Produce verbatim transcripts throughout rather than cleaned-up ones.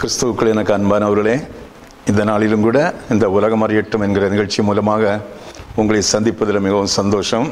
கிறிஸ்துவுக்குள் எனக்கு அன்பானவர்களே, இந்த நாளிலும் கூட இந்த உலகம் அறியட்டும் என்கிற நிகழ்ச்சி மூலமாக உங்களை சந்திப்பதில் மிகவும் சந்தோஷம்.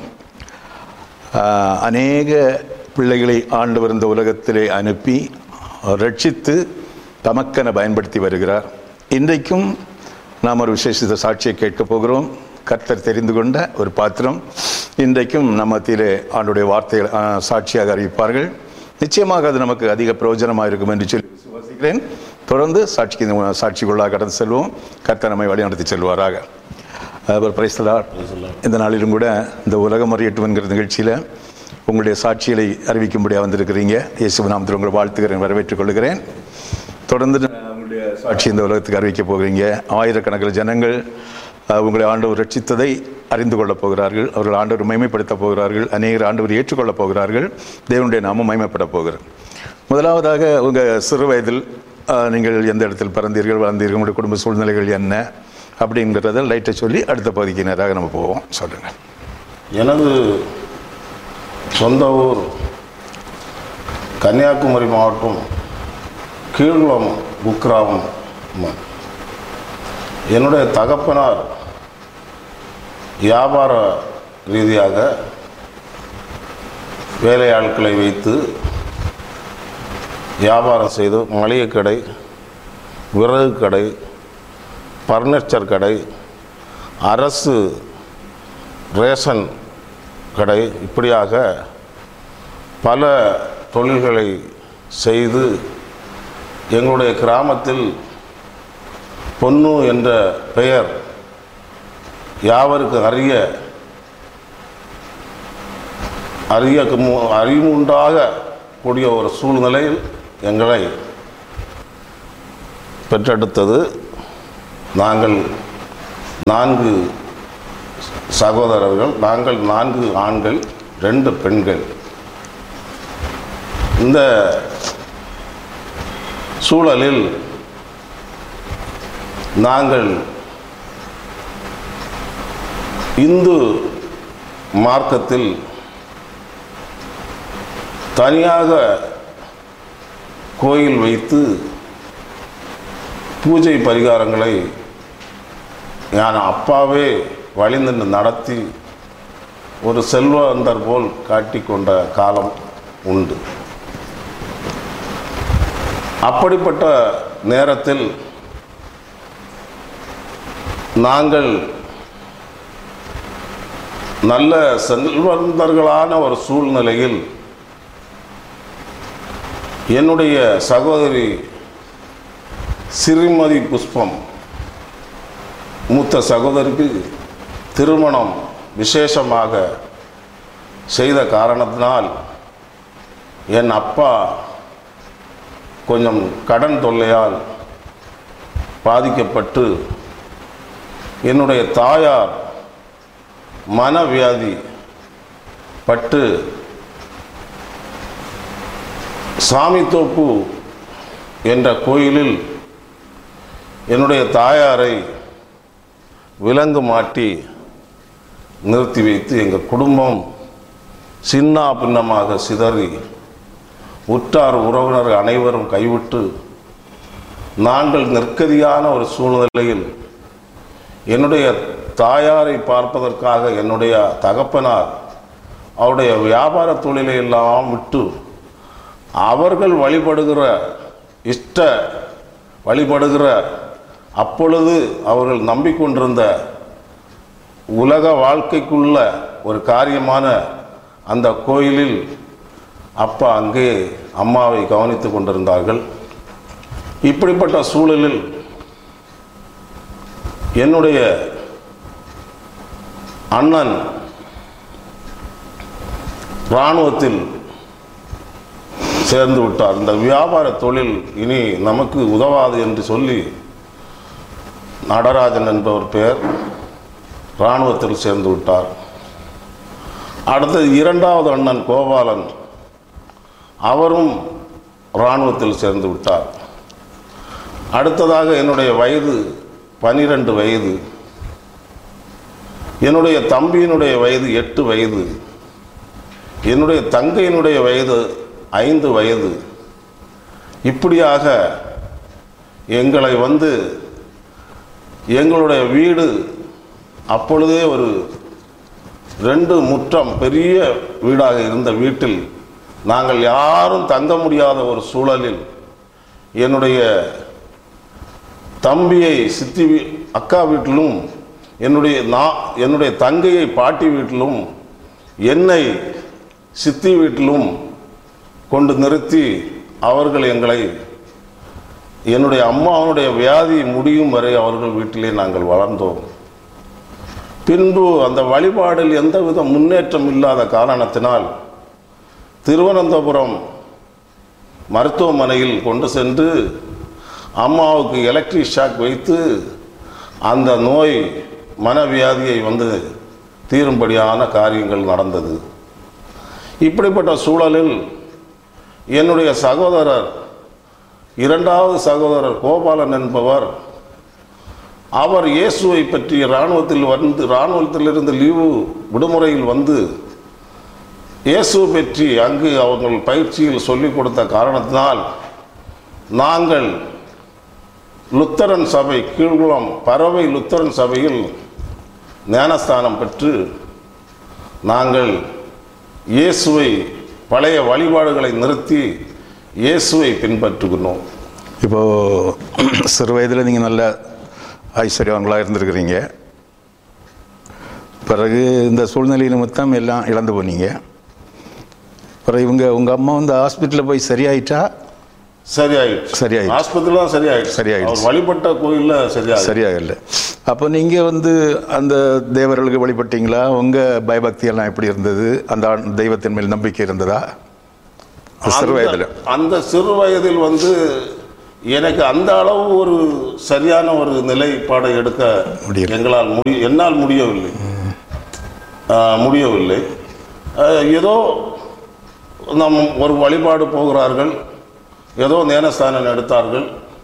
அநேக பிள்ளைகளை ஆண்டவர் இந்த உலகத்திலே அனுப்பி ரட்சித்து தமக்கென பயன்படுத்தி வருகிறார். இன்றைக்கும் நாம் ஒரு விசேஷித்த சாட்சியை கேட்கப் போகிறோம். கர்த்தர் தெரிந்து கொண்ட ஒரு பாத்திரம் இன்றைக்கும் நம்ம மத்தியிலே ஆண்டுடைய வார்த்தைகள் சாட்சியாக அறிவிப்பார்கள். நிச்சயமாக அது நமக்கு அதிக பிரயோஜனமாக இருக்கும் என்று சொல்லி விசுவாசிக்கிறேன். தொடர்ந்து சாட்சிக்கு சாட்சிக்குள்ளாக கடந்து செல்வோம். கர்த்தர் நம்மை வழிநடத்தி செல்வாராக. பிரைஸ்தலார். இந்த நாளிலும் கூட இந்த உலகம் அறியட்டும் என்கிற நிகழ்ச்சியில் உங்களுடைய சாட்சிகளை அறிவிக்கும்படியாக வந்திருக்கிறீங்க. இயேசு நாமத்தில் உங்களை வாழ்த்துக்கிறேன், வரவேற்றுக் கொள்கிறேன். தொடர்ந்து உங்களுடைய சாட்சி இந்த உலகத்துக்கு அறிவிக்கப் போகிறீங்க. ஆயிரக்கணக்கில் ஜனங்கள் உங்களை ஆண்டவர் ரட்சித்ததை அறிந்து கொள்ளப் போகிறார்கள். அவர்கள் ஆண்டவர் மகிமைப்படுத்தப் போகிறார்கள். அநேகர் ஆண்டவர் ஏற்றுக்கொள்ளப் போகிறார்கள். தேவனுடைய நாமம் மகிமைப்பட போகிறார். முதலாவதாக உங்கள் சிறு வயதில் நீங்கள் எந்த இடத்தில் பிறந்தீர்கள், வளர்ந்தீர்கள், உங்களுடைய குடும்ப சூழ்நிலைகள் என்ன அப்படிங்கிறத லைட்டை சொல்லி அடுத்த பகுதிக்கு நேராக நம்ம போவோம். சொல்லுங்கள். எனது சொந்த ஊர் கன்னியாகுமரி மாவட்டம் கீழ்குளம் குக்கிராமம். என்னுடைய தகப்பனார் வியாபார ரீதியாக வேலையாட்களை வைத்து வியாபாரம் செய்து மளிகை கடை, விறகு கடை, பர்னிச்சர் கடை, அரசு ரேஷன் கடை, இப்படியாக பல தொழில்களை செய்து எங்களுடைய கிராமத்தில் பொன்னு என்ற பெயர் யாவருக்கு அறிய அறிய அறிவுண்டாக கூடிய ஒரு சூழ்நிலையில் எங்களை பெற்றெடுத்தது. நாங்கள் நான்கு சகோதரர்கள், நாங்கள் நான்கு ஆண்கள், ரெண்டு பெண்கள். இந்த சூழலில் நாங்கள் இந்து மார்க்கத்தில் தனியாக கோயில் வைத்து பூஜை பரிகாரங்களை நான் அப்பாவே வழிந்து நடத்தி ஒரு செல்வந்தர் போல் காட்டிக்கொண்ட காலம் உண்டு. அப்படிப்பட்ட நேரத்தில் நாங்கள் நல்ல செல்வந்தர்களான ஒரு சூழ்நிலையில் என்னுடைய சகோதரி ஸ்ரீமதி புஷ்பம், மூத்த சகோதரிக்கு திருமணம் விசேஷமாக செய்த காரணத்தினால் என் அப்பா கொஞ்சம் கடன் தொல்லையால் பாதிக்கப்பட்டு என்னுடைய தாயார் மனவியாதி பட்டு சாமித்தோப்பு என்ற கோயிலில் என்னுடைய தாயாரை விலங்கு மாட்டி நிறுத்தி வைத்து எங்கள் குடும்பம் சின்ன பின்னமாக சிதறி உற்றார் உறவினர் அனைவரும் கைவிட்டு நாங்கள் நெருக்கடியான ஒரு சூழ்நிலையில் என்னுடைய தாயாரை பார்ப்பதற்காக என்னுடைய தகப்பனார் அவருடைய வியாபார தொழிலை எல்லாம் விட்டு அவர்கள் வழிபடுகிற இஷ்ட வழிபடுகிற அப்பொழுது அவர்கள் நம்பிக்கொண்டிருந்த உலக வாழ்க்கைக்குள்ள ஒரு காரியமான அந்த கோயிலில் அப்பா அங்கே அம்மாவை கவனித்து கொண்டிருந்தார்கள். இப்படிப்பட்ட சூழலில் என்னுடைய அண்ணன் இராணுவத்தில் சேர்ந்து விட்டார். இந்த வியாபார தொழில் இனி நமக்கு உதவாது என்று சொல்லி நடராஜன் என்ற ஒரு பெயர் இராணுவத்தில் சேர்ந்து விட்டார். அடுத்தது இரண்டாவது அண்ணன் கோபாலன், அவரும் இராணுவத்தில் சேர்ந்து விட்டார். அடுத்ததாக என்னுடைய வயது பனிரெண்டு வயது, என்னுடைய தம்பியினுடைய வயது எட்டு வயது, என்னுடைய தங்கையினுடைய வயது ஐந்து வயது. இப்படியாக எங்களை வந்து எங்களுடைய வீடு அப்பொழுதே ஒரு ரெண்டு முற்றம் பெரிய வீடாக இருந்த வீட்டில் நாங்கள் யாரும் தங்க முடியாத ஒரு சூழலில் என்னுடைய தம்பியை சித்தி அக்கா வீட்டிலும் என்னுடைய நான் என்னுடைய தங்கையை பாட்டி வீட்டிலும் என்னை சித்தி வீட்டிலும் கொண்டு நிறுத்தி அவர்கள் எங்களை என்னுடைய அம்மாவுடைய வியாதி முடியும் வரை அவர்கள் வீட்டிலே நாங்கள் வளர்ந்தோம். பின்பு அந்த வழிபாடில் எந்தவித முன்னேற்றம் இல்லாத காரணத்தினால் திருவனந்தபுரம் மருத்துவமனையில் கொண்டு சென்று அம்மாவுக்கு எலக்ட்ரிக் ஷாக் வைத்து அந்த நோய் மனவியாதியை வந்து தீரும்படியான காரியங்கள் நடந்தது. இப்படிப்பட்ட சூழலில் என்னுடைய சகோதரர் இரண்டாவது சகோதரர் கோபாலன் என்பவர் அவர் இயேசுவை பற்றி இராணுவத்தில் வந்து இராணுவத்திலிருந்து லீவு விடுமுறையில் வந்து இயேசு பற்றி அங்கு அவர்கள் பயிற்சியில் சொல்லிக் கொடுத்த காரணத்தினால் நாங்கள் லுத்தரன் சபை கீழ்குளம் பறவை லுத்தரன் சபையில் ஞானஸ்தானம் பெற்று நாங்கள் இயேசுவை பழைய வழிபாடுகளை நிறுத்தி இயேசுவை பின்பற்றுகிறோம். இப்போது சிறு வயதில் நீங்கள் நல்ல ஐஸ்வர்யவான்களாக இருந்திருக்கிறீங்க. பிறகு இந்த சூழ்நிலை நிமித்தம் எல்லாம் இழந்து போனீங்க. பிறகு இவங்க உங்கள் அம்மா வந்து ஹாஸ்பிட்டலில் போய் சரியாயிட்டா? சரியாயிடுச்சு. சரியாயிடுச்சு. ஹாஸ்பிட்டல் தான் சரியாயிடுச்சு. சரியாயிடுச்சு. வழிபட்ட கோயிலில் சரியாக சரியாகல. அப்போ நீங்கள் வந்து அந்த தேவர்களுக்கு வழிபட்டீங்களா? உங்கள் பயபக்தியெல்லாம் எப்படி இருந்தது? அந்த தெய்வத்தின் மேல் நம்பிக்கை இருந்ததா சிறு வயதில்? அந்த சிறு வயதில் வந்து எனக்கு அந்த அளவு ஒரு சரியான ஒரு நிலைப்பாடை எடுக்க எங்களால் முடி என்னால் முடியவில்லை முடியவில்லை ஏதோ நம் ஒரு வழிபாடு போகிறார்கள், ஏதோ ஞானஸ்தானம் எடுத்தார்கள்,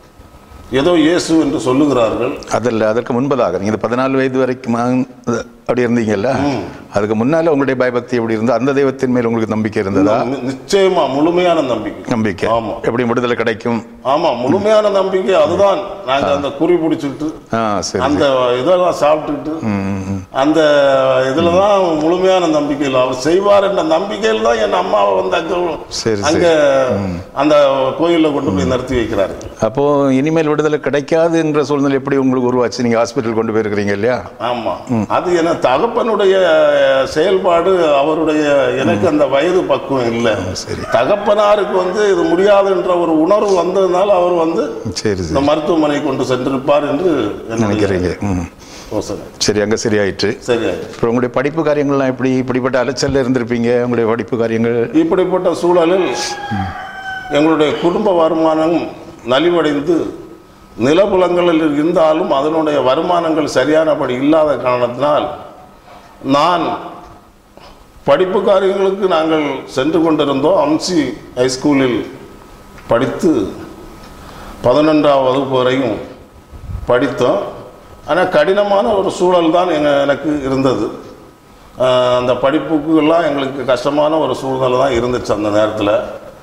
ஏதோ இயேசு என்று சொல்லுகிறார்கள். அதில் அதற்கு முன்பதாக நீங்கள் பதினாலு வயது வரைக்கும் அப்படி இருந்தீங்கல்ல, அதுக்கு முன்னால உங்களுடைய பயபக்தி எப்படி இருந்தது? அந்த தெய்வத்தின் மேல் உங்களுக்கு நம்பிக்கை இருந்ததா? நிச்சயமா முழுமையான நம்பிக்கை. நம்பிக்கை. ஆமா. எப்படி விடுதலை கிடைக்கும்? ஆமா, முழுமையான நம்பிக்கை. அதுதான் நாங்க அந்த குறி பிடிச்சிட்டு அந்த இதெல்லாம் சாப்பிட்டுட்டு அந்த இதுலதான் முழுமையான நம்பிக்கையில் அவர் செய்வார் என்ற நம்பிக்கையில் தான் என் அம்மாவை வந்து அங்க அங்க அந்த கோயில்ல கொண்டு போய் நிறுத்தி வைக்கிறாரு. அப்போ இனிமேல் விடுதலை கிடைக்காது என்ற சூழ்நிலை எப்படி உங்களுக்கு உருவாச்சு? நீங்க ஹாஸ்பிட்டல் கொண்டு போயிருக்கிறீங்க இல்லையா? ஆமா, அது என தகப்பனுடைய செயல்பாடு. அவருடைய எனக்கு அந்த வயது பக்குவம் இல்லை. தகப்பனாருக்கு வந்து இது முடியாதுன்ற ஒரு உணர்வு வந்ததுனால அவர் வந்து இந்த மருத்துவமனை கொண்டு சென்றிருப்பார் என்று நினைக்கிறீங்க. சரி, அங்க சரியாயிற்று. சரியாயிற்று. உங்களுடைய படிப்பு காரியங்கள்லாம் எப்படி? இப்படிப்பட்ட அலைச்சல்ல இருந்திருப்பீங்க. உங்களுடைய படிப்பு காரியங்கள் இப்படிப்பட்ட சூழலில் எங்களுடைய குடும்ப வருமானம் நலிவடைந்து நிலப்புலங்களில் இருந்தாலும் அதனுடைய வருமானங்கள் சரியானபடி இல்லாத காரணத்தினால் நான் படிப்பு காரியங்களுக்கு நாங்கள் சென்று கொண்டிருந்தோம். அம்சி ஹைஸ்கூலில் படித்து பதினொன்றாம் வகுப்பு வரையும் படித்தோம். ஆனால் கடினமான ஒரு சூழல் தான் எங்க எனக்கு இருந்தது. அந்த படிப்புக்கெல்லாம் எங்களுக்கு கஷ்டமான ஒரு சூழ்நிலை தான் இருந்துச்சு அந்த நேரத்தில்.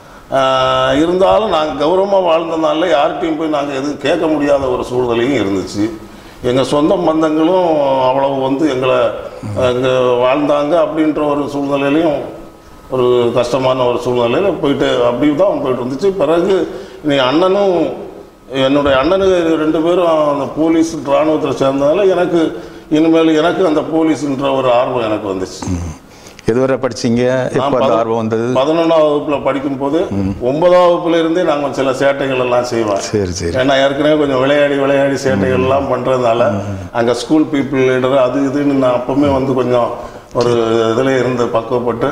இருந்தாலும் நாங்கள் கௌரவமாக வாழ்ந்ததுனால யார்கிட்டையும் போய் நாங்கள் எதுவும் கேட்க முடியாத ஒரு சூழ்நிலையும் இருந்துச்சு. எங்கள் சொந்த பந்தங்களும் அவ்வளவு வந்து எங்களை இங்கே வாழ்ந்தாங்க அப்படின்ற ஒரு சூழ்நிலையிலையும் ஒரு கஷ்டமான ஒரு சூழ்நிலையில் போயிட்டு அப்படி தான் போயிட்டு இருந்துச்சு. பிறகு நீ அண்ணனும் என்னுடைய அண்ணனுக்கு ரெண்டு பேரும் அந்த போலீஸ் இராணுவத்தில் சேர்ந்ததால எனக்கு இனிமேல் எனக்கு அந்த போலீஸ்ன்ற ஒரு ஆர்வம் எனக்கு வந்துச்சு. எதுவரை படிச்சீங்க? ஆர்வம் வந்தது பதினொன்றாம் வகுப்புல படிக்கும் போது. ஒன்பதாம் வகுப்புல இருந்தே நாங்கள் சில சேட்டைகள் எல்லாம் செய்வோம். சரி சரி. ஏன்னா ஏற்கனவே கொஞ்சம் விளையாடி விளையாடி சேட்டைகள் எல்லாம் பண்றதுனால அங்க ஸ்கூல் பீப்புள் லீடர் அது இதுன்னு நான் அப்பவுமே வந்து கொஞ்சம் ஒரு இதுல இருந்து பக்குவப்பட்டு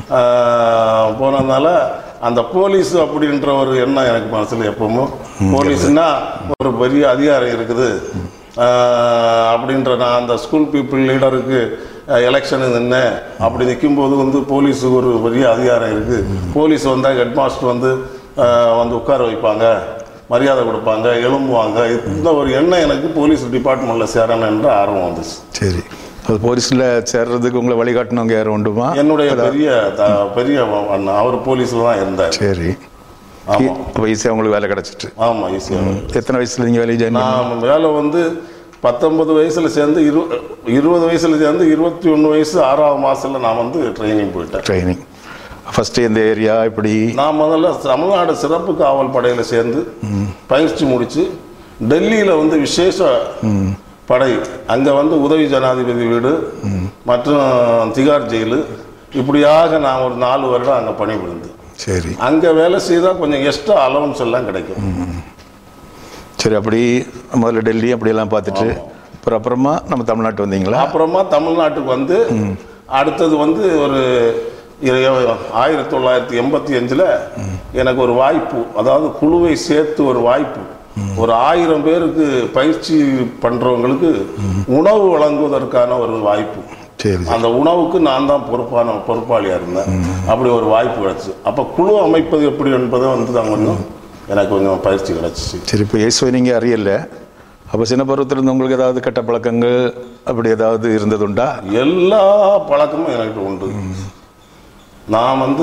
போனதுனால அந்த போலீஸ் அப்படின்ற ஒரு எண்ணம் எனக்கு மனசுல எப்பவும். போலீஸ்னா ஒரு பெரிய அதிகாரம் இருக்குது அப்படின்ற நான் அந்த ஸ்கூல் பீப்புள் லீடருக்கு எலெக்ஷன் நின்று அப்படி நிற்கும்போது வந்து போலீஸுக்கு ஒரு பெரிய அதிகாரம் இருக்குது. போலீஸ் வந்தால் ஹெட் மாஸ்டர் வந்து வந்து உட்கார வைப்பாங்க, மரியாதை கொடுப்பாங்க, எழும்புவாங்க. இந்த ஒரு எண்ணம் எனக்கு போலீஸ் டிபார்ட்மெண்ட்டில் சேரணும் என்ற ஆர்வம் வந்துச்சு. சரி, அது போலீஸில் சேர்றதுக்கு உங்களை வழிகாட்டினவங்க யாரும் உண்டுமா? என்னுடைய பெரிய பெரிய அண்ணன் அவர் போலீஸில் தான் இருந்தார். சரி. ஆமாம். அப்போ ஈஸியாக உங்களுக்கு வேலை கிடச்சிட்டு? ஆமாம், ஈஸியாக. எத்தனை வயசில் நீங்கள் வேலையை ஜாயின் பண்ணீங்க? நான் வேலை வந்து பத்தொன்பது வயசில் சேர்ந்து இரு இருபது வயசில் சேர்ந்து இருபத்தி ஒன்று வயசு ஆறாவது மாதத்தில் நான் வந்து ட்ரைனிங் போயிட்டேன். ட்ரைனிங் ஃபஸ்ட்டு எந்த ஏரியா இப்படி? நான் முதல்ல தமிழ்நாடு சிறப்பு காவல் படையில் சேர்ந்து பயிற்சி முடித்து டெல்லியில் வந்து விசேஷ படை, அங்கே வந்து உதவி ஜனாதிபதி வீடு மற்றும் திகார் ஜெயிலு, இப்படியாக நான் ஒரு நாலு வருடம் அங்கே பணிபுரிந்து. சரி. அங்கே வேலை செய்தால் கொஞ்சம் எக்ஸ்ட்ரா அலவன்ஸ் எல்லாம் கிடைக்கும். சரி. அப்படி முதல்ல டெல்லி அப்படியெல்லாம் பார்த்துட்டு அப்புறம் அப்புறமா நம்ம தமிழ்நாட்டு வந்தீங்களா? அப்புறமா தமிழ்நாட்டுக்கு வந்து அடுத்தது வந்து ஒரு ஆயிரத்தி தொள்ளாயிரத்தி எண்பத்தி அஞ்சில் எனக்கு ஒரு வாய்ப்பு, அதாவது குழுவை சேர்த்து ஒரு வாய்ப்பு, ஒரு ஆயிரம் பேருக்கு பயிற்சி பண்ணுறவங்களுக்கு உணவு வழங்குவதற்கான ஒரு வாய்ப்பு. சரி. அந்த உணவுக்கு நான் தான் பொறுப்பான பொறுப்பாளியாக இருந்தேன். அப்படி ஒரு வாய்ப்பு கிடச்சி. அப்போ குழு அமைப்பது எப்படி என்பதை வந்து தான் கொஞ்சம் எனக்கு கொஞ்சம் பயிற்சி கிடச்சிச்சு. சரி. இப்போ இயேசுவை நீங்கள் அறியலை, அப்போ சின்ன பருவத்தில் இருந்து உங்களுக்கு ஏதாவது கெட்ட பழக்கங்கள் அப்படி ஏதாவது இருந்ததுண்டா? எல்லா பழக்கமும் எனக்கு உண்டு. நான் வந்து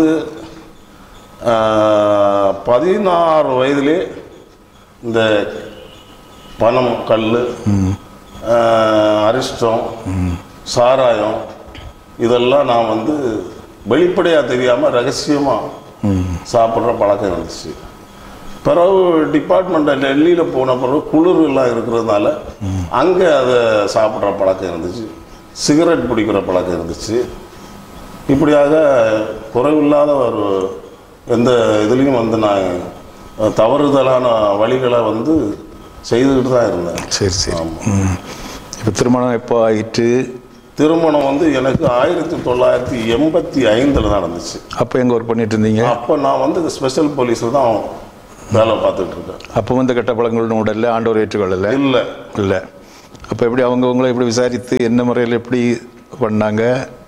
பதினாறு வயதிலே இந்த பணம், கல், அரிஷ்டம், சாராயம் இதெல்லாம் நான் வந்து வெளிப்படையாக தெரியாமல் ரகசியமாக சாப்பிட்ற பழக்கம் இருந்துச்சு. பிறகு டிபார்ட்மெண்ட்டில் டெல்லியில் போன பிறகு குளிர் எல்லாம் இருக்கிறதுனால அங்கே அதை சாப்பிட்ற பழக்கம் இருந்துச்சு. சிகரெட் பிடிக்கிற பழக்கம் இருந்துச்சு. இப்படியாக குறைவில்லாத ஒரு எந்த இதுலேயும் வந்து நான் தவறுதலான வழிகளை வந்து செய்துக்கிட்டு தான் இருந்தேன். சரி சரி. ஆமாம். இப்போ திருமணம் எப்போ ஆகிட்டு? திருமணம் வந்து எனக்கு ஆயிரத்தி தொள்ளாயிரத்தி எண்பத்தி ஐந்தில் தான் நடந்துச்சு. அப்போ எங்கே ஒர்க் பண்ணிட்டு இருந்தீங்க? அப்போ நான் வந்து ஸ்பெஷல் போலீஸில் தான் வேலை பார்த்துட்டு இருக்கேன். அப்போ வந்து கெட்ட பழங்கள் உடல்ல ஆண்டவர் ஏற்றுக்கொள்ளலை? இல்லை இல்லை. அப்போ எப்படி அவங்க உங்களை எப்படி விசாரித்து என்ன முறையில் எப்படி பண்ணாங்க?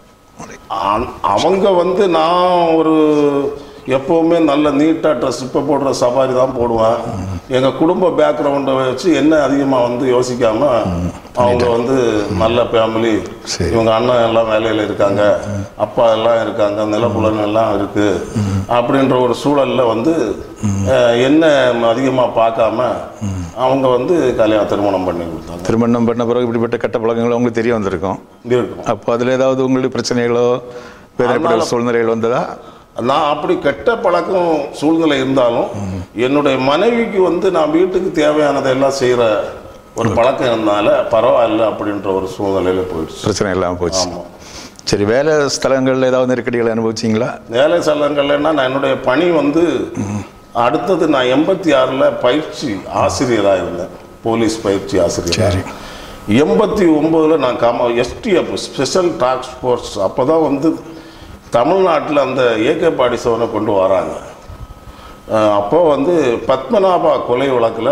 அவங்க வந்து நான் ஒரு எப்போவுமே நல்ல நீட்டாக ட்ரெஸ் இப்போ போடுற சவாரி தான் போடுவேன். எங்கள் குடும்ப பேக்ரவுண்டை வச்சு என்ன அதிகமாக வந்து யோசிக்காமல் அவங்க வந்து நல்ல ஃபேமிலி, இவங்க அண்ணன் எல்லாம் வேலையில் இருக்காங்க, அப்பா எல்லாம் இருக்காங்க, நிலப்புலன் எல்லாம் இருக்குது அப்படின்ற ஒரு சூழலில் வந்து என்ன அதிகமாக பார்க்காம அவங்க வந்து கல்யாணம் திருமணம் பண்ணி கொடுத்தாங்க. திருமணம் பண்ண பிறகு இப்படிப்பட்ட கெட்ட பழக்கங்கள் உங்களுக்கு தெரிய வந்திருக்கும். அப்போ அதில் ஏதாவது உங்களுக்கு பிரச்சனைகளோ வேறு சூழ்நிலைகள் வந்ததா? நான் அப்படி கெட்ட பழக்கம் சூழ்நிலை இருந்தாலும் என்னுடைய மனைவிக்கு வந்து நான் வீட்டுக்கு தேவையானதை எல்லாம் செய்கிற ஒரு பழக்கம் இருந்தனால பரவாயில்ல அப்படின்ற ஒரு சூழ்நிலையில போயிடுச்சு. பிரச்சனை இல்லாமல் போச்சு. ஆமாம். சரி. வேலை ஸ்தலங்களில் ஏதாவது நெருக்கடிகளை அனுபவிச்சிங்களா? வேலை ஸ்தலங்கள்னா நான் என்னுடைய பணி வந்து அடுத்தது நான் எண்பத்தி ஆறில் பயிற்சி ஆசிரியராக இருந்தேன், போலீஸ் பயிற்சி ஆசிரியர். எண்பத்தி ஒம்போதில் நான் காம எஸ்டிஎஃப் ஸ்பெஷல் டாஸ்க் ஃபோர்ஸ் அப்போ தான் வந்து தமிழ்நாட்டில் அந்த ஏகே பாடிசவனை கொண்டு வராங்க. அப்போது வந்து பத்மநாபா கொலை வழக்கில்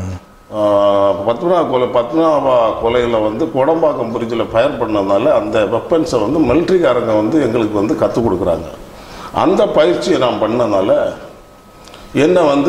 பத்மநாபா கொலை பத்மநாபா கொலையில் வந்து கோடம்பாக்கம் பிரிட்ஜில் ஃபயர் பண்ணதுனால அந்த வெப்பன்ஸை வந்து மிலிட்ரிக்காரங்க வந்து எங்களுக்கு வந்து கற்றுக் கொடுக்குறாங்க. அந்த பயிற்சியை நான் பண்ணதுனால என்னை வந்து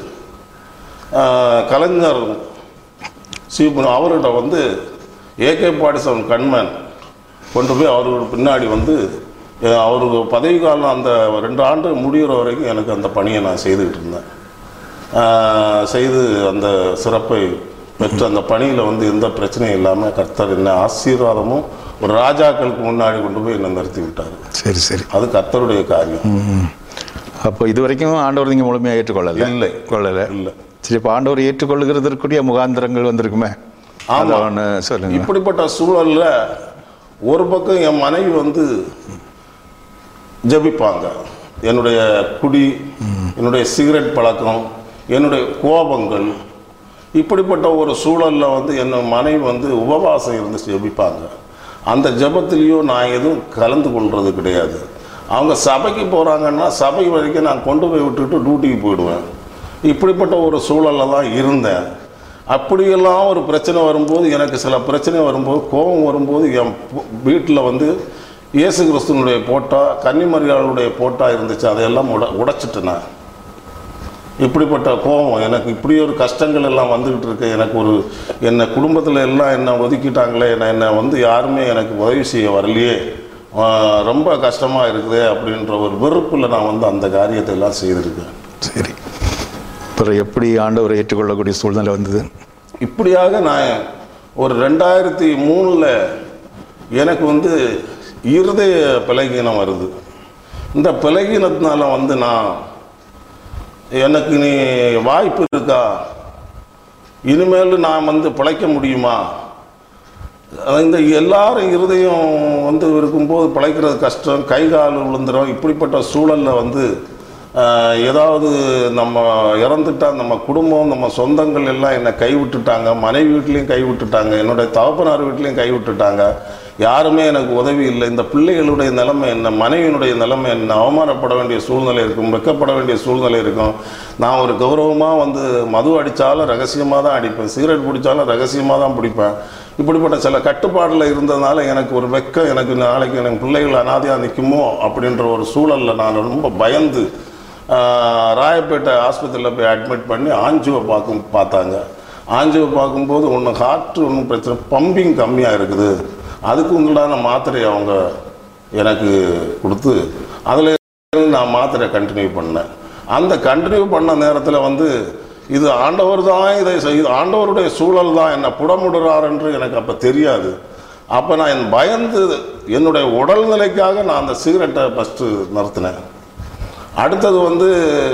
கலைஞர் சீபு அவர்கிட்ட வந்து ஏகே பாடிசவன் கண்மேன் கொண்டு போய் அவருக்கு பின்னாடி வந்து அவருக்கு பதவி காலம் அந்த ரெண்டு ஆண்டு முடிகிற வரைக்கும் எனக்கு அந்த பணியை நான் செய்துக்கிட்டு இருந்தேன். செய்து அந்த சிறப்பை பெற்ற அந்த பணியில் வந்து எந்த பிரச்சனையும் இல்லாமல் கர்த்தர் என்ன ஆசீர்வாதமும் ஒரு ராஜாக்களுக்கு முன்னாடி கொண்டு போய் என்னை நிறுத்தி விட்டார். சரி சரி. அது கர்த்தருடைய காரியம். அப்போ இது வரைக்கும் ஆண்டவர் நீங்கள் முழுமையாக ஏற்றுக்கொள்ளலை? இல்லை, கொள்ளலை. இல்லை. சரி. இப்போ ஆண்டவர் ஏற்றுக்கொள்ளுகிறதற்குரிய முகாந்திரங்கள் வந்திருக்குமே, ஆமாம். சொல்லுங்கள். இப்படிப்பட்ட சூழலில் ஒரு பக்கம் என் மனைவி வந்து ஜபிப்பாங்க. என்னுடைய குடி, என்னுடைய சிகரெட் பழக்கம், என்னுடைய கோபங்கள், இப்படிப்பட்ட ஒரு சூழலில் வந்து என் மனைவி வந்து உபவாசம் இருந்து ஜபிப்பாங்க. அந்த ஜபத்திலையும் நான் எதுவும் கலந்து கொள்வது கிடையாது. அவங்க சபைக்கு போகிறாங்கன்னா சபை வரைக்கும் நான் கொண்டு போய் விட்டுட்டு டியூட்டிக்கு போயிடுவேன். இப்படிப்பட்ட ஒரு சூழலில் தான் இருந்தேன். அப்படியெல்லாம் ஒரு பிரச்சனை வரும்போது, எனக்கு சில பிரச்சனை வரும்போது, கோபம் வரும்போது என் வீட்டில் வந்து இயேசு கிறிஸ்துவனுடைய போட்டா, கன்னிமரியாளுடைய போட்டா இருந்துச்சு, அதையெல்லாம் உட உடைச்சிட்டேன். இப்படிப்பட்ட கோபம் எனக்கு, இப்படி ஒரு கஷ்டங்கள் எல்லாம் வந்துக்கிட்டு இருக்கு. எனக்கு ஒரு என்னை குடும்பத்தில் எல்லாம் என்னை ஒதுக்கிட்டாங்களே, என்னை என்னை வந்து யாருமே எனக்கு உதவி செய்ய வரலையே, ரொம்ப கஷ்டமாக இருக்குது அப்படின்ற ஒரு வெறுப்பில் நான் வந்து அந்த காரியத்தை எல்லாம் செய்திருக்கேன். சரி. அப்புறம் எப்படி ஆண்டவரை ஏற்றுக்கொள்ளக்கூடிய சூழ்நிலை வந்தது? இப்படியாக நான் ஒரு ரெண்டாயிரத்தி மூணில் எனக்கு வந்து இருதய பலகீனம் வருது. இந்த பலகீனத்தினால வந்து நான் எனக்கு நீ வாய்ப்பு இருக்கா, இனிமேல் நான் வந்து பிழைக்க முடியுமா, இந்த எல்லாரும் இருதயம் வந்து இருக்கும்போது பிழைக்கிறது கஷ்டம், கை கால் விழுந்துடும். இப்படிப்பட்ட சூழலில் வந்து ஏதாவது நம்ம இறந்துட்டால் நம்ம குடும்பம் நம்ம சொந்தங்கள் எல்லாம் என்னை கைவிட்டுட்டாங்க, மனைவி வீட்லேயும் கைவிட்டுட்டாங்க, என்னுடைய தகப்பனார் வீட்லேயும் கைவிட்டுட்டாங்க, யாருமே எனக்கு உதவி இல்லை. இந்த பிள்ளைகளுடைய நிலைமை என்ன, மனைவியினுடைய நிலைமை என்ன, அவமானப்பட வேண்டிய சூழ்நிலை இருக்கும், வெக்கப்பட வேண்டிய சூழ்நிலை இருக்கும். நான் ஒரு கௌரவமாக வந்து மது அடித்தாலும் ரகசியமாக தான் அடிப்பேன், சிகரெட் பிடிச்சாலும் ரகசியமாக தான் பிடிப்பேன். இப்படிப்பட்ட சில கட்டுப்பாடில் இருந்ததுனால எனக்கு ஒரு வெக்கம், எனக்கு நாளைக்கு எனக்கு பிள்ளைகள் அனாதையாக நிற்குமோ அப்படின்ற ஒரு சூழலில் நான் ரொம்ப பயந்து ராயப்பேட்டை ஆஸ்பத்திரியில் போய் அட்மிட் பண்ணி ஆஞ்சியோ பார்க்கும் பார்த்தாங்க. ஆஞ்சியோ பார்க்கும்போது ஒன்று ஹார்ட் ஒன்றும் பிரச்சனை, பம்பிங் கம்மியாக இருக்குது, அதுக்கு உண்டான மாத்திரையை அவங்க எனக்கு கொடுத்து அதில் நான் மாத்திரை கண்டினியூ பண்ணேன். அந்த கண்டினியூ பண்ண நேரத்தில் வந்து இது ஆண்டவர் தான் இதை செய்து, ஆண்டவருடைய சூழல் தான் என்னை புடமுடுறார் என்று எனக்கு அப்போ தெரியாது. அப்போ நான் என் பயந்து என்னுடைய உடல்நிலைக்காக நான் அந்த சிகரெட்டை ஃபஸ்ட்டு நிறுத்தினேன். அடுத்தது வந்து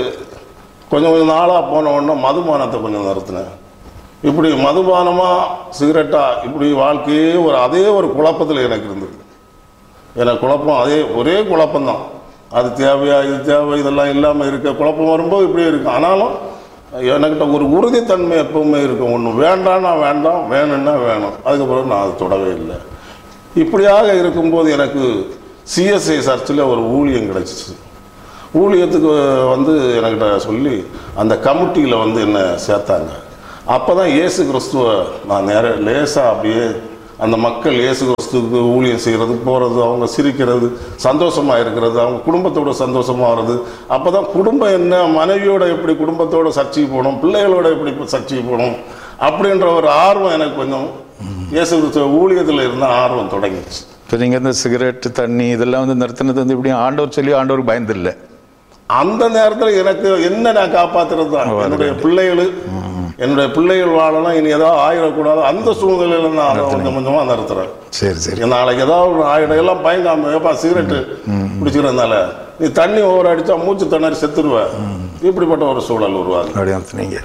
கொஞ்சம் கொஞ்சம் நாளாக போன உடனே மதுபானத்தை கொஞ்சம் நிறுத்தினேன். இப்படி மதுபானமாக சிகரெட்டாக இப்படி வாழ்க்கையே ஒரு அதே ஒரு குழப்பத்தில் எனக்கு இருந்தது. எனக்கு குழப்பம் அதே ஒரே குழப்பம்தான், அது தேவையா இது தேவை இதெல்லாம் இல்லாமல் இருக்க குழப்பம் வரும்போது இப்படியே இருக்கும். ஆனாலும் என்கிட்ட ஒரு உறுதித்தன்மை எப்பவுமே இருக்கும், ஒன்று வேண்டாம்னா வேண்டாம், வேணும்னா வேணும், அதுக்கப்புறம் நான் அது தொடவே இல்லை. இப்படியாக இருக்கும்போது எனக்கு சிஎஸ்ஐ சர்ச்சில் ஒரு ஊழியம் கிடச்சிச்சு. ஊழியத்துக்கு வந்து என்கிட்ட சொல்லி அந்த கமிட்டியில் வந்து என்னை சேர்த்தாங்க. அப்போ தான் இயேசு கிறிஸ்துவை நான் நேர லேசாக அப்படியே அந்த மக்கள் இயேசு கிறிஸ்துவுக்கு ஊழியம் செய்கிறது, போகிறது, அவங்க சிரிக்கிறது, சந்தோஷமாக இருக்கிறது, அவங்க குடும்பத்தோட சந்தோஷமாக வர்றது. அப்போ தான் குடும்பம் என்ன, மனைவியோட எப்படி குடும்பத்தோட சர்ச்சைக்கு போகணும், பிள்ளைகளோட எப்படி சர்ச்சைக்கு போகணும் அப்படின்ற ஒரு ஆர்வம் எனக்கு கொஞ்சம் இயேசு கிறிஸ்துவ ஊழியத்தில் இருந்த ஆர்வம் தொடங்கிடுச்சு. இப்போ நீங்கள் இந்த சிகரெட்டு தண்ணி இதெல்லாம் வந்து நிறுத்தினது வந்து இப்படி ஆண்டவர் சொல்லி ஆண்டவருக்கு பயந்தில்லை? அந்த நேரத்தில் எனக்கு என்ன நான் காப்பாற்றுறது தான், என்னுடைய பிள்ளைகள் என்னுடைய பிள்ளைகள் வாழலாம், இனி ஏதாவது ஆயிடக்கூடாது, அந்த சூழ்நிலையில நான் அதை கொஞ்சம் கொஞ்சமாக நிறுத்துறேன். சரி சரி நாளைக்கு ஏதாவது ஒரு ஆயிடம் எல்லாம் பயங்காம ஏப்பா சிகரெட்டு பிடிச்சிக்கிறதுனால நீ தண்ணி ஓவர் அடித்தா மூச்சு திணறி செத்துருவேன், இப்படிப்பட்ட ஒரு சூழல் உருவாங்க. நீங்கள்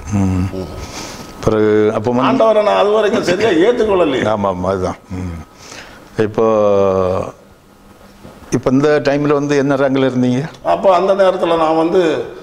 பிறகு அப்போ ஆண்டவரை நான் அது வரைக்கும் சரியாக ஏற்றுக்கொள்ளலையே. ஆமாம் ஆமாம் அதுதான். இப்போ இப்போ இந்த டைமில் வந்து என்ன ரேங்கில் இருந்தீங்க? அப்போ அந்த நேரத்தில் நான் வந்து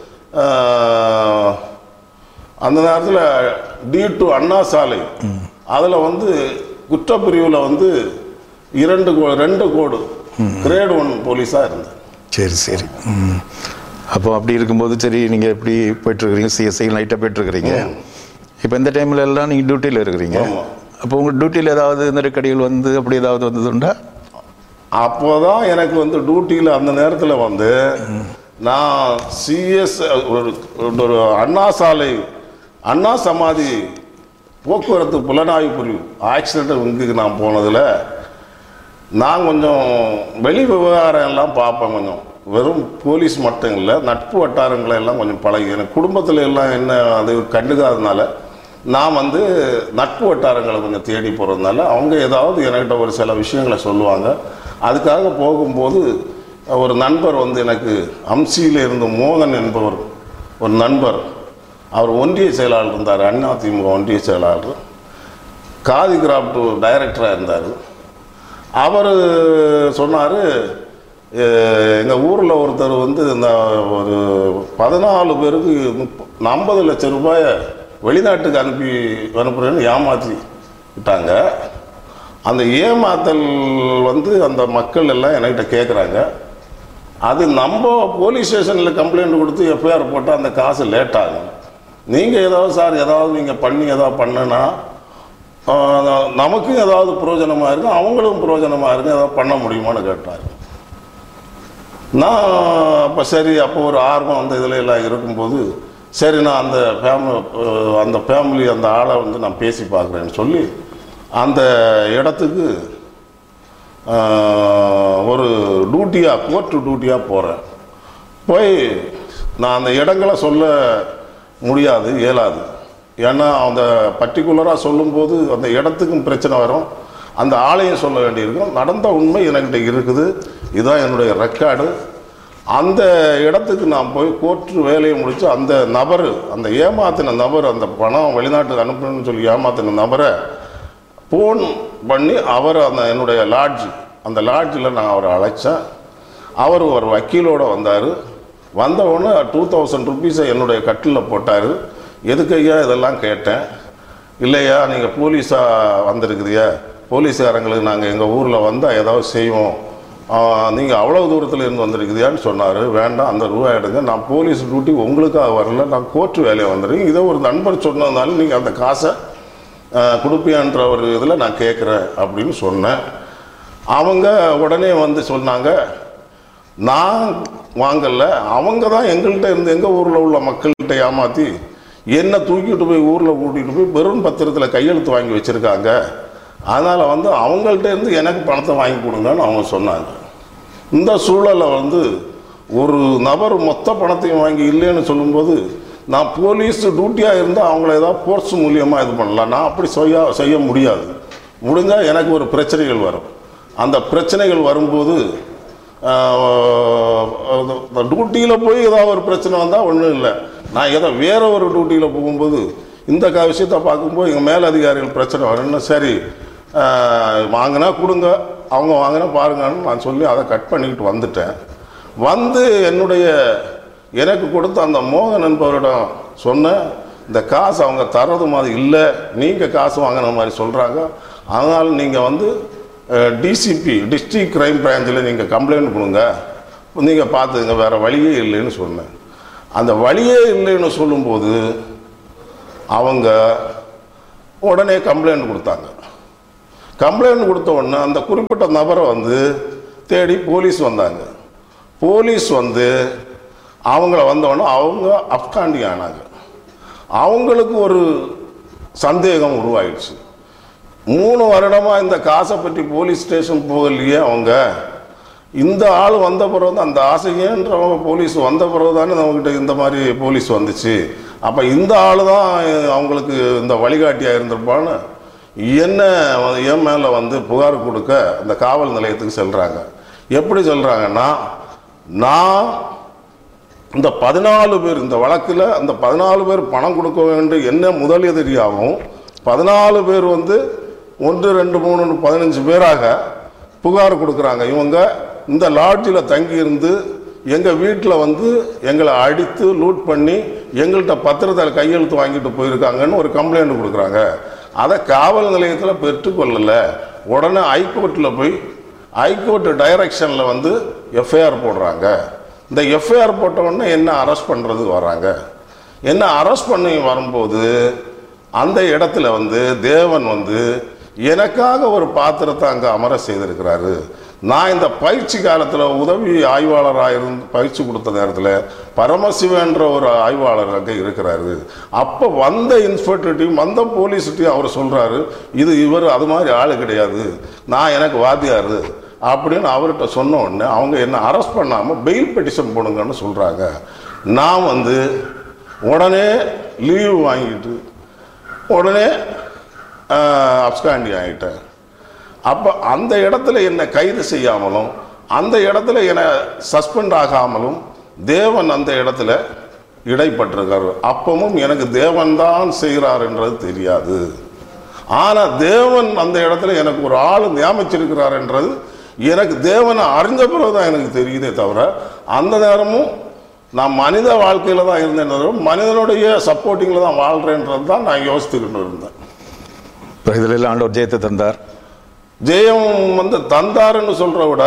அந்த நேரத்தில் டி டு அண்ணா சாலை அதில் வந்து குற்றப்பிரிவில் வந்து இரண்டு ரெண்டு கோடு கிரேட் ஒன் போலீஸாக இருந்தேன். சரி சரி. அப்போ அப்படி இருக்கும்போது சரி நீங்கள் எப்படி போயிட்டுருக்கிறீங்க, சிஎஸ்ஐ நைட்டாக போயிட்டுருக்கிறீங்க. இப்போ இந்த டைமில் எல்லாம் நீங்கள் டியூட்டியில் இருக்கிறீங்க. அப்போ உங்கள் டியூட்டியில் ஏதாவது நெருக்கடிகள் வந்து அப்படி ஏதாவது வந்ததுண்டா? அப்போ தான் எனக்கு வந்து டியூட்டியில் அந்த நேரத்தில் வந்து நான் சிஎஸ் ஒரு ஒரு அண்ணா சாலை அண்ணா சமாதி போக்குவரத்து புலனாய்வு பிரிவு ஆக்சிடென்ட் இங்குக்கு நான் போனதில் நான் கொஞ்சம் வெளி விவகாரம் எல்லாம் பார்ப்பேன். கொஞ்சம் வெறும் போலீஸ் மட்டும் இல்லை, நட்பு வட்டாரங்களை எல்லாம் கொஞ்சம் பழகி, எனக்கு குடும்பத்தில் எல்லாம் என்ன அது கண்டுக்காதனால நான் வந்து நட்பு வட்டாரங்களை கொஞ்சம் தேடி போகிறதுனால அவங்க ஏதாவது என்கிட்ட ஒரு சில விஷயங்களை சொல்லுவாங்க. அதுக்காக போகும்போது ஒரு நண்பர் வந்து எனக்கு அம்சியில் இருந்த மோகன் என்பவர் ஒரு நண்பர், அவர் ஒன்றிய செயலாளர் இருந்தார், அதிமுக ஒன்றிய செயலாளர், காதி கிராஃப்ட் டைரக்டராக இருந்தார். அவர் சொன்னார், எங்கள் ஊரில் ஒருத்தர் வந்து இந்த ஒரு பதினாலு பேருக்கு முப்ப ஐம்பது லட்சம் ரூபாயை வெளிநாட்டுக்கு அனுப்பி அனுப்புகிறேன்னு ஏமாற்றி விட்டாங்க. அந்த ஏமாத்தல் வந்து அந்த மக்கள் எல்லாம் என்கிட்ட கேட்குறாங்க. அது நம்ம போலீஸ் ஸ்டேஷனில் கம்ப்ளைண்ட் கொடுத்து எஃப்ஐஆர் போட்டால் அந்த காசு லேட் ஆகும். நீங்கள் ஏதாவது சார் ஏதாவது நீங்கள் பண்ணி ஏதாவது பண்ணுன்னா நமக்கும் ஏதாவது பிரயோஜனமாக இருக்கும், அவங்களும் பிரயோஜனமாக இருக்கும், ஏதாவது பண்ண முடியுமான்னு கேட்டார். நான் அப்போ சரி, அப்போ ஒரு ஆர்வம் அந்த இதில் எல்லாம் இருக்கும்போது சரி நான் அந்த ஃபேமிலி அந்த ஃபேமிலி அந்த ஆளை வந்து நான் பேசி பார்க்குறேன்னு சொல்லி அந்த இடத்துக்கு ஒரு டியூட்டியாக கோர்ட்டு டியூட்டியாக போகிறேன். போய் நான் அந்த இடங்களை சொல்ல முடியாது, இயலாது. ஏன்னா அந்த பர்டிகுலராக சொல்லும்போது அந்த இடத்துக்கும் பிரச்சனை வரும், அந்த ஆளையும் சொல்ல வேண்டியிருக்கும். நடந்த உண்மை என்கிட்ட இருக்குது, இதுதான் என்னுடைய ரெக்கார்டு. அந்த இடத்துக்கு நான் போய் கோர்ட்டு வேலையை முடித்து அந்த நபர், அந்த ஏமாத்தின நபர், அந்த பணம் வெளிநாட்டுக்கு அனுப்பணும்னு சொல்லி ஏமாத்தின நபரை ஃபோன் பண்ணி அவர் அந்த என்னுடைய லாட்ஜ், அந்த லாட்ஜில் நான் அவரை அழைச்சேன். அவர் ஒரு வக்கீலோடு வந்தார். வந்தவுடனே டூ தௌசண்ட் ருபீஸை என்னுடைய கட்டிலில் போட்டார். எதுக்கு ஐயா இதெல்லாம் கேட்டேன். இல்லையா நீங்கள் போலீஸாக வந்திருக்குதுயா, போலீஸாரங்களுக்கு நாங்கள் எங்கள் ஊரில் வந்தால் ஏதாவது செய்வோம், நீங்கள் அவ்வளோ தூரத்தில் இருந்து வந்திருக்குதியான்னு சொன்னார். வேண்டாம், அந்த ரூபாய் எடுங்க, நான் போலீஸ் டியூட்டி உங்களுக்காக வரல, நான் கோர்ட்டு வேலையை வந்துடுறேன். இதை ஒரு நண்பர் சொன்னதுனால நீங்கள் அந்த காசை கொடுப்பியான்ற ஒரு இதில் நான் கேட்குறேன் அப்படின்னு சொன்னேன். அவங்க உடனே வந்து சொன்னாங்க, நான் வாங்கலை, அவங்க தான் எங்கள்கிட்ட இருந்து எங்கள் ஊரில் உள்ள மக்கள்கிட்ட ஏமாற்றி என்னை தூக்கிட்டு போய் ஊரில் கூட்டிகிட்டு போய் வெறும் பத்திரத்தில் கையெழுத்து வாங்கி வச்சுருக்காங்க, அதனால் வந்து அவங்கள்ட்ட இருந்து எனக்கு பணத்தை வாங்கி கொடுங்கன்னு அவங்க சொன்னாங்க. இந்த சூழலில் வந்து ஒரு நபர் மொத்த பணத்தையும் வாங்கி இல்லைன்னு சொல்லும்போது, நான் போலீஸ் டியூட்டியாக இருந்தால் அவங்கள ஏதாவது ஃபோர்ஸ் மூலியமாக இது பண்ணலாம், நான் அப்படி செய்ய செய்ய முடியாது. முடிஞ்சால் எனக்கு ஒரு பிரச்சனைகள் வரும். அந்த பிரச்சனைகள் வரும்போது டியூட்டியில் போய் ஏதாவது ஒரு பிரச்சனை வந்தால் ஒன்றும் இல்லை, நான் ஏதோ வேற ஒரு டியூட்டியில் போகும்போது இந்த க விஷயத்தை பார்க்கும்போது எங்கள் மேலதிகாரிகள் பிரச்சனை வரும்னு, சரி வாங்கினா கொடுங்க, அவங்க வாங்கினா பாருங்கன்னு நான் சொல்லி அதை கட் பண்ணிக்கிட்டு வந்துட்டேன். வந்து என்னுடைய எனக்கு கொடுத்த அந்த மோகன் என்பவரிடம் சொன்னேன், இந்த காசு அவங்க தர்றது மாதிரி இல்லை, நீங்கள் காசு வாங்கின மாதிரி சொல்கிறாங்க, அதனால் நீங்கள் வந்து டிசிபி டிஸ்ட்ரிக்ட் கிரைம் பிரான்ச்சில் நீங்கள் கம்ப்ளைண்ட் கொடுங்க, நீங்கள் பார்த்துங்க, வேறு வழியே இல்லைன்னு சொன்னேன். அந்த வழியே இல்லைன்னு சொல்லும்போது அவங்க உடனே கம்ப்ளைண்ட் கொடுத்தாங்க. கம்ப்ளைண்ட் கொடுத்த உடனே அந்த குறிப்பிட்ட நபரை வந்து தேடி போலீஸ் வந்தாங்க. போலீஸ் வந்து அவங்கள வந்தோடனே அவங்க அப்காண்டி ஆனாங்க. அவங்களுக்கு ஒரு சந்தேகம் உருவாயிடுச்சு. மூணு வருடமாக இந்த காசை பற்றி போலீஸ் ஸ்டேஷன் போகலையே, அவங்க இந்த ஆள் வந்த பிறகு அந்த ஆசையேன்றவங்க போலீஸ் வந்த பிறகு தானே நம்மக்கிட்ட இந்த மாதிரி போலீஸ் வந்துச்சு, அப்போ இந்த ஆள் தான் அவங்களுக்கு இந்த வழிகாட்டியாக இருந்திருப்பான்னு என்ன என் மேலே வந்து புகார் கொடுக்க அந்த காவல் நிலையத்துக்கு செல்கிறாங்க. எப்படி சொல்கிறாங்கன்னா, நான் இந்த பதினாலு பேர் இந்த வழக்கில் அந்த பதினாலு பேர் பணம் கொடுக்க வேண்டும் என்ன முதல் எதிரியாகவும் பதினாலு பேர் வந்து ஒன்று ரெண்டு மூணு பதினஞ்சு பேராக புகார் கொடுக்குறாங்க. இவங்க இந்த லாட்ஜில் தங்கியிருந்து எங்கள் வீட்டில் வந்து எங்களை அடித்து லூட் பண்ணி எங்கள்கிட்ட பத்திரத்தில் கையெழுத்து வாங்கிட்டு போயிருக்காங்கன்னு ஒரு கம்ப்ளைண்ட் கொடுக்குறாங்க. அதை காவல் நிலையத்தில் பெற்றுக்கொள்ளலை. உடனே ஹைகோர்ட்டில் போய் ஹைகோர்ட் டைரக்ஷனில் வந்து எஃப்ஐஆர் போடுறாங்க. இந்த எஃப்ஐஆர் போட்ட உடனே என்ன அரெஸ்ட் பண்ணுறதுக்கு வராங்க. என்ன அரெஸ்ட் பண்ணி வரும்போது அந்த இடத்துல வந்து தேவன் வந்து எனக்காக ஒரு பாத்திரத்தை அங்கே அமர செய்திருக்கிறாரு. நான் இந்த பயிற்சி காலத்தில் உதவி ஆய்வாளராக இருந்து பயிற்சி கொடுத்த நேரத்தில் பரமசிவன்ற ஒரு ஆய்வாளர் அங்கே இருக்கிறாரு. அப்போ வந்த இன்ஸ்பெக்டர்ட்டையும் வந்த போலீஸ்கிட்டையும் அவர் சொல்கிறாரு, இது இவர் அது மாதிரி ஆள் கிடையாது, நான் எனக்கு வாத்தியார் அப்படின்னு அவர்கிட்ட சொன்ன உடனே அவங்க என்ன அரெஸ்ட் பண்ணாமல் பெயில் பெட்டிஷன் போடுங்கன்னு சொல்கிறாங்க. நான் வந்து உடனே லீவு வாங்கிட்டு உடனே அப்ஸ்காண்டி ஆகிட்டேன். அப்போ அந்த இடத்துல என்னை கைது செய்யாமலும் அந்த இடத்துல என்னை சஸ்பெண்ட் ஆகாமலும் தேவன் அந்த இடத்துல இடைப்பட்டிருக்காரு. அப்பவும் எனக்கு தேவன் தான் செய்கிறார் என்றது தெரியாது. ஆனால் தேவன் அந்த இடத்துல எனக்கு ஒரு ஆள் நியமிச்சிருக்கிறார் என்றது எனக்கு தேவனை அறிஞ்ச பிறகுதான் எனக்கு தெரியுதே தவிர அந்த நேரமும் நான் மனித வாழ்க்கையில் தான் இருந்தேன், மனிதனுடைய சப்போர்ட்டிங்கில் தான் வாழ்கிறேன்றது தான் நான் யோசித்துக்கிட்டு இருந்தேன். இதில் ஆண்டவர் ஜெயத்தை தந்தார். ஜெயம் வந்து தந்தாருன்னு சொல்கிற விட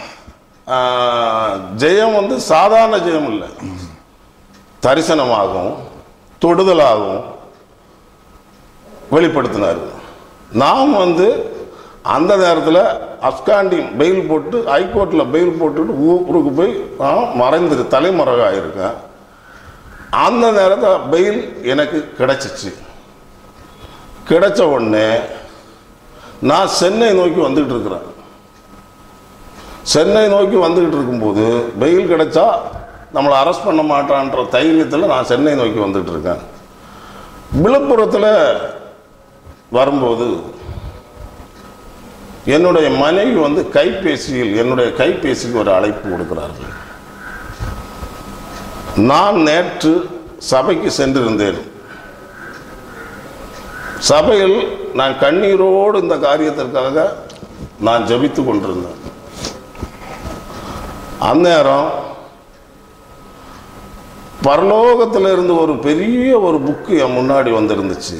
ஜெயம் வந்து சாதாரண ஜெயம் இல்லை, தரிசனமாகவும் தொடுதலாகவும் வெளிப்படுத்தினார். நாம் வந்து அந்த நேரத்தில் அப்காண்டி பெயில் போட்டு ஹைகோர்ட்டில் பெயில் போட்டுட்டு ஊருக்கு போய் மறைந்துரு தலைமறைவாக இருக்கேன். அந்த நேரத்தில் பெயில் எனக்கு கிடைச்சிச்சு. கிடைச்ச உடனே நான் சென்னை நோக்கி வந்துக்கிட்டு இருக்கிறேன். சென்னை நோக்கி வந்துக்கிட்டு இருக்கும்போது பெயில் கிடைச்சா நம்மளை அரெஸ்ட் பண்ண மாட்டான்ற தைரியத்தில் நான் சென்னை நோக்கி வந்துட்டு இருக்கேன். விழுப்புரத்தில் வரும்போது என்னுடைய மனைவி வந்து கைபேசியில் என்னுடைய கைபேசிக்கு ஒரு அழைப்பு கொடுக்கிறார்கள். நான் நேற்று சபைக்கு சென்றிருந்தேன். சபையில் நான் கண்ணீரோடு இந்த காரியத்திற்காக நான் ஜெபித்து கொண்டிருந்தேன். அந்நேரம் பரலோகத்தில் இருந்து ஒரு பெரிய ஒரு புக்கு என் முன்னாடி வந்துருந்துச்சு.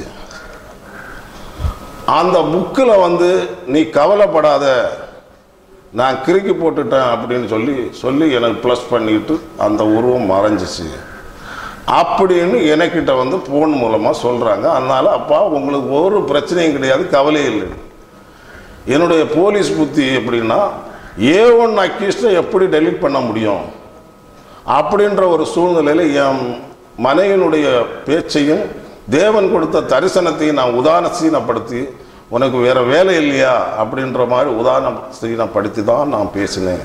அந்த புக்கில் வந்து நீ கவலைப்படாத, நான் கிறுக்கி போட்டுட்டேன் அப்படின்னு சொல்லி சொல்லி எனக்கு ப்ளஸ் பண்ணிட்டு அந்த உருவம் மறைஞ்சிச்சு அப்படின்னு எனக்கிட்ட வந்து ஃபோன் மூலமாக சொல்கிறாங்க. அதனால் அப்பா உங்களுக்கு ஒரு பிரச்சனையும் கிடையாது, கவலை இல்லை. என்னுடைய போலீஸ் புத்தி எப்படின்னா, ஏ ஒன் அக்யூஸ்டை எப்படி டெலீட் பண்ண முடியும் அப்படின்ற ஒரு சூழ்நிலையில் என் மனைவியினுடைய பேச்சையும் தேவன் கொடுத்த தரிசனத்தையும் நான் உதாரணசீனப்படுத்தி, உனக்கு வேறு வேலை இல்லையா அப்படின்ற மாதிரி உதாரணசீனப்படுத்தி தான் நான் பேசினேன்.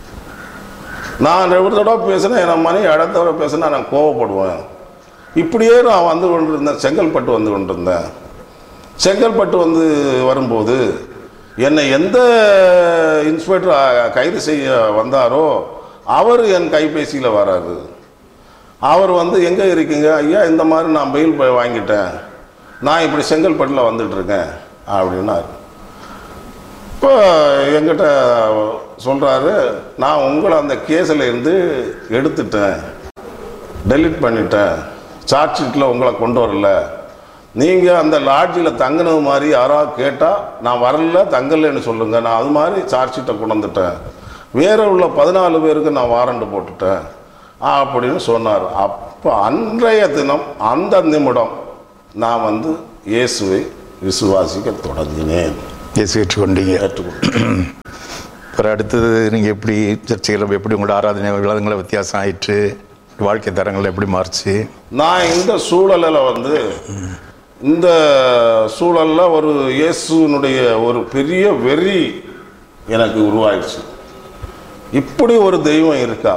நான் ஒரு தடவை பேசினேன், என் மனைவி அடுத்த தடவை பேசினா நான் கோவப்படுவேன். இப்படியே நான் வந்து கொண்டிருந்தேன். செங்கல்பட்டு வந்து கொண்டிருந்தேன். செங்கல்பட்டு வந்து வரும்போது என்னை எந்த இன்ஸ்பெக்டர் கைது செய்ய வந்தாரோ அவர் என் கைபேசியில் வராரு. அவர் வந்து எங்கே இருக்கீங்க ஐயா, இந்த மாதிரி நான் பெயில் போய் வாங்கிட்டேன், நான் இப்படி செங்கல்பட்டில் வந்துட்டுருக்கேன் அப்படின்னாரு. இப்போ என்கிட்ட சொல்கிறாரு, நான் உங்களை அந்த கேஸில் இருந்து எடுத்துட்டேன், டெலிட் பண்ணிட்டேன், சார்ஜ் ஷீட்டில் உங்களை கொண்டு வரல, நீங்கள் அந்த லாட்ஜில் தங்கினது மாதிரி யாராவது கேட்டால் நான் வரல தங்கலைன்னு சொல்லுங்கள், நான் அது மாதிரி சார்ஜ் ஷீட்டை கொண்டு வந்துட்டேன், வேற உள்ள பதினாலு பேருக்கு நான் வாரண்ட் போட்டுட்டேன் அப்படின்னு சொன்னார். அப்போ அன்றைய தினம் அந்த நிமிடம் நான் வந்து இயேசுவை விசுவாசிக்க தொடங்கினேன். இயேசு ஏற்றுக்கொண்டீங்க. ஏற்றுக்கொண்டேன். அப்புறம் அடுத்தது நீங்கள் எப்படி சர்ச்சைகள் எப்படி உங்களோட ஆராதனை விவாதங்களை வித்தியாசம் ஆயிற்று, வாழ்க்கை தரங்கள் எப்படி மாறுச்சு? நான் இந்த சூழலில் வந்து இந்த சூழலில் ஒரு இயேசுனுடைய ஒரு பெரிய வெறி எனக்கு உருவாயிடுச்சு. இப்படி ஒரு தெய்வம் இருக்கா?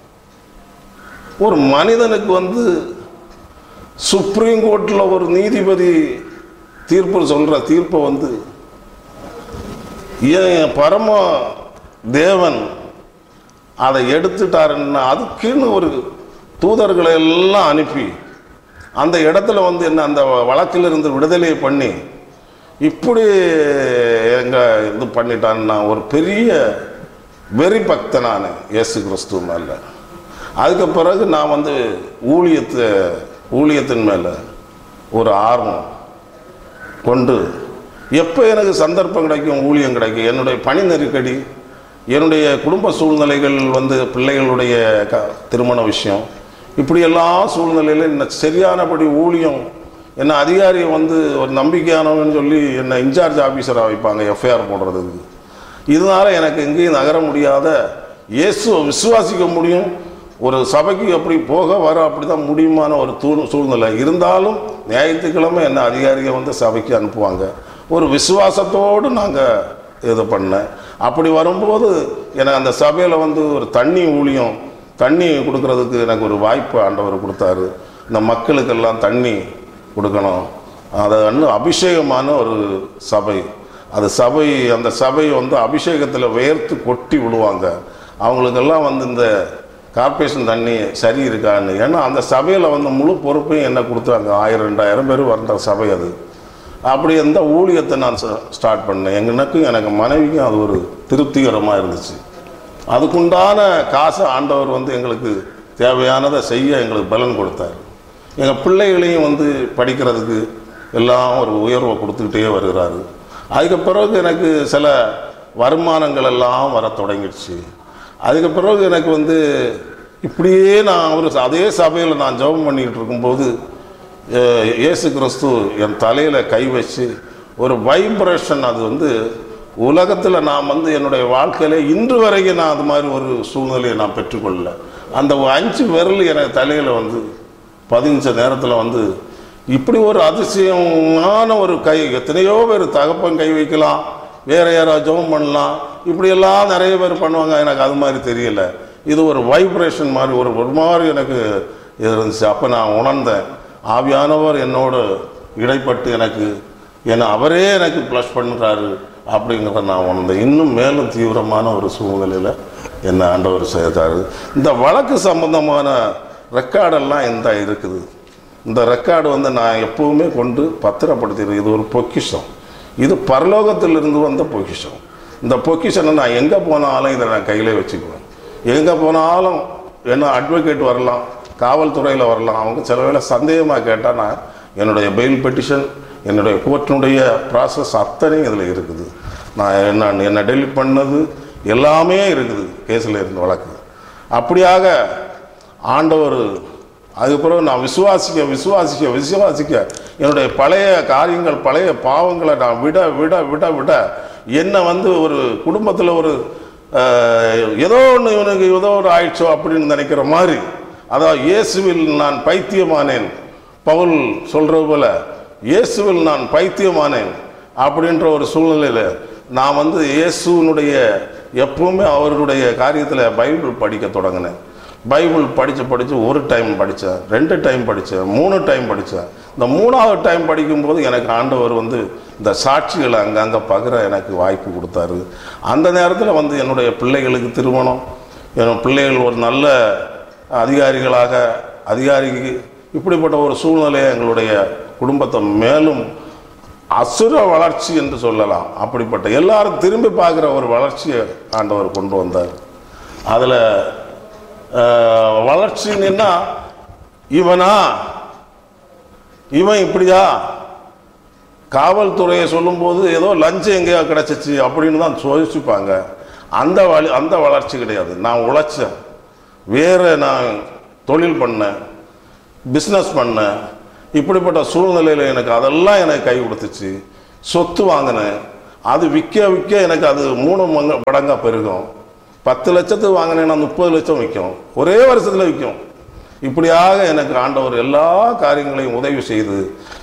ஒரு மனிதனுக்கு வந்து சுப்ரீம் கோர்ட்டில் ஒரு நீதிபதி தீர்ப்பு சொல்கிற தீர்ப்பை வந்து என் பரம தேவன் அதை எடுத்துட்டாருன்னா அதுக்குன்னு ஒரு தூதர்களை எல்லாம் அனுப்பி அந்த இடத்துல வந்து என்ன அந்த வழக்கிலிருந்து விடுதலை பண்ணி இப்படி எங்கள் இது பண்ணிட்டான்னு நான் ஒரு பெரிய வெறி பக்தனான இயேசு கிறிஸ்துவ மேலே. அதுக்கு பிறகு நான் வந்து ஊழியத்தை ஊழியத்தின் மேலே ஒரு ஆர்வம் கொண்டு எப்போ எனக்கு சந்தர்ப்பம் கிடைக்கும் ஊழியம் கிடைக்கும். என்னுடைய பணி நெருக்கடி, என்னுடைய குடும்ப சூழ்நிலைகள் வந்து பிள்ளைகளுடைய க திருமண விஷயம், இப்படி எல்லா சூழ்நிலையிலும் என்ன சரியானபடி ஊழியம், என்ன அதிகாரியை வந்து ஒரு நம்பிக்கையானவன்னு சொல்லி என்னை இன்சார்ஜ் ஆஃபீஸராக வைப்பாங்க எஃப்ஐஆர் போடுறதுக்கு. இதனால் எனக்கு எங்கேயும் நகர முடியாத, இயேசு விசுவாசிக்க முடியும், ஒரு சபைக்கு எப்படி போக வர அப்படி தான் முடியுமான ஒரு தூ சூழ்நிலை இருந்தாலும் ஞாயிற்றுக்கிழமை என்ன அதிகாரியை வந்து சபைக்கு அனுப்புவாங்க. ஒரு விசுவாசத்தோடு நாங்கள் இது பண்ணேன். அப்படி வரும்போது எனக்கு அந்த சபையில் வந்து ஒரு தண்ணி ஊழியம், தண்ணி கொடுக்கறதுக்கு எனக்கு ஒரு வாய்ப்பு ஆண்டவர் கொடுத்தாரு. இந்த மக்களுக்கெல்லாம் தண்ணி கொடுக்கணும், அதை இன்னும் அபிஷேகமான ஒரு சபை. அது சபை, அந்த சபை வந்து அபிஷேகத்தில் வேர்த்து கொட்டி விடுவாங்க. அவங்களுக்கெல்லாம் வந்து இந்த கார்பரேஷன் தண்ணி சரி இருக்கான்னு, ஏன்னா அந்த சபையில் வந்து முழு பொறுப்பையும் என்ன கொடுத்தாங்க. ஆயிரம் ரெண்டாயிரம் பேர் வந்த சபை அது. அப்படி எந்த ஊழியத்தை நான் ஸ்டார்ட் பண்ணேன். எங்களுக்கும் எனக்கு மனைவிக்கும் அது ஒரு திருப்திகரமாக இருந்துச்சு. அதுக்குண்டான காசை ஆண்டவர் வந்து எங்களுக்கு தேவையானதை செய்ய எங்களுக்கு பலன் கொடுத்தார். எங்கள் பிள்ளைகளையும் வந்து படிக்கிறதுக்கு எல்லாம் ஒரு உயர்வை கொடுத்துக்கிட்டே வருகிறாரு. அதுக்கு பிறகு எனக்கு சில வருமானங்கள் எல்லாம் வர தொடங்கிடுச்சு. அதுக்கு பிறகு எனக்கு வந்து இப்படியே நான் ஒரு அதே சபையில் நான் ஜெபம் பண்ணிக்கிட்டு இருக்கும்போது இயேசு கிறிஸ்து என் தலையில் கை வச்சு ஒரு வைப்ரேஷன், அது வந்து உலகத்தில் நான் வந்து என்னுடைய வாழ்க்கையில் இன்று வரைக்கும் நான் அது மாதிரி ஒரு சூழ்நிலையை நான் பெற்றுக்கொள்ளல. அந்த அஞ்சு விரல் எனக்கு தலையில் வந்து பதினஞ்சு நேரத்தில் வந்து இப்படி ஒரு அதிசயமான ஒரு கை, எத்தனையோ பேர் தகப்பன் கை வைக்கலாம், வேற யாராவது ஜெபம் பண்ணலாம், இப்படியெல்லாம் நிறைய பேர் பண்ணுவாங்க. எனக்கு அது மாதிரி தெரியல. இது ஒரு வைப்ரேஷன் மாதிரி ஒரு ஒரு மாதிரி எனக்கு இருந்துச்சு. அப்போ நான் உணர்ந்தேன், ஆவியானவர் என்னோடு இடைப்பட்டு எனக்கு ஏன்னா அவரே எனக்கு ப்ளஷ் பண்ணுறாரு அப்படிங்கிறத நான் உணர்ந்தேன். இன்னும் மேலும் தீவிரமான ஒரு சூழ்நிலையில் என்ன ஆண்டவர் செய்தார். இந்த வழக்கு சம்பந்தமான ரெக்கார்டெல்லாம் எந்த இருக்குது, இந்த ரெக்கார்டு வந்து நான் எப்பவுமே கொண்டு பத்திரப்படுத்திடுறேன். இது ஒரு பொக்கிஷம், இது பரலோகத்திலிருந்து வந்த பொக்கிஷம். இந்த பொக்கிஷனை நான் எங்கே போனாலும் இதை நான் கையில் வச்சுக்குவேன். எங்கே போனாலும் என்ன அட்வொகேட் வரலாம், காவல்துறையில் வரலாம், அவங்க சில வேளை சந்தேகமாக கேட்டால் நான் என்னுடைய பெயில் பெட்டிஷன், என்னுடைய கோர்ட்டினுடைய ப்ராசஸ் அத்தனையும் இதில் இருக்குது. நான் என்ன என்னை டெலிட் பண்ணது எல்லாமே இருக்குது கேஸில் இருந்த வழக்கு. அப்படியாக ஆண்டவர் அதுக்கப்புறம் நான் விசுவாசிக்க விசுவாசிக்க விசுவாசிக்க என்னுடைய பழைய காரியங்கள் பழைய பாவங்களை நான் விட விட விட விட என்னை வந்து ஒரு குடும்பத்தில் ஒரு ஏதோ ஒன்று இவனுக்கு ஏதோ ஒரு ஆயிடுச்சோ அப்படின்னு நினைக்கிற மாதிரி, அதாவது இயேசுவில் நான் பைத்தியமானேன், பவுல் சொல்கிறது போல இயேசுவில் நான் பைத்தியமானேன் அப்படின்ற ஒரு சூழ்நிலையில் நான் வந்து இயேசுனுடைய எப்பவுமே அவருடைய காரியத்தில் பைபிள் படிக்க தொடங்கினேன். பைபிள் படித்து படித்து ஒரு டைம் படித்தேன், ரெண்டு டைம் படித்தேன், மூணு டைம் படித்தேன். இந்த மூணாவது டைம் படிக்கும்போது எனக்கு ஆண்டவர் வந்து இந்த சாட்சிகளை அங்கங்கே பகிர எனக்கு வாய்ப்பு கொடுத்தாரு. அந்த நேரத்தில் வந்து என்னுடைய பிள்ளைகளுக்கு திருமணம், என் பிள்ளைகள் ஒரு நல்ல அதிகாரிகளாக அதிகாரிக்கு இப்படிப்பட்ட ஒரு சூழ்நிலையை எங்களுடைய குடும்பத்தை மேலும் அசுர வளர்ச்சி என்று சொல்லலாம். அப்படிப்பட்ட எல்லாரும் திரும்பி பார்க்குற ஒரு வளர்ச்சியை ஆண்டவர் கொண்டு வந்தார். அதில் வளர்ச்சின்னா இவனா இவன் இப்படியா, காவல்துறையை சொல்லும்போது ஏதோ லஞ்சம் எங்கேயா கிடச்சிச்சு அப்படின்னு தான் யோசிப்பாங்க. அந்த வழி அந்த வளர்ச்சி கிடையாது. நான் உழைச்சேன், வேறு நான் தொழில் பண்ணேன், பிஸ்னஸ் பண்ணேன். இப்படிப்பட்ட சூழ்நிலையில் எனக்கு அதெல்லாம் எனக்கு கை கொடுத்துச்சு. சொத்து வாங்கினேன், அது விற்க விற்க எனக்கு அது மூணு மங்க மடங்காக பெருகும். பத்து லட்சத்துக்கு வாங்கினேன்னா முப்பது லட்சம் விற்கும், ஒரே வருஷத்தில் விற்கும். இப்படியாக எனக்கு ஆண்டவர் எல்லா காரியங்களையும் உதவி செய்து